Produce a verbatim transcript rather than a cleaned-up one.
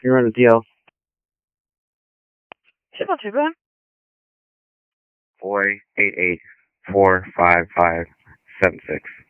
You're on the D L. 십번 주변? Boy, eight eight four five five seven six.